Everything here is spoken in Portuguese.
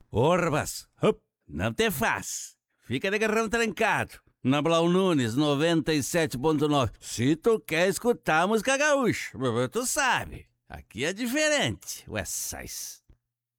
Ô, rapaz, não te faz. Fica de garrão trancado. Na Blau Nunes 97.9. Se tu quer escutar a música gaúcha, tu sabe. Aqui é diferente. Ué, sais.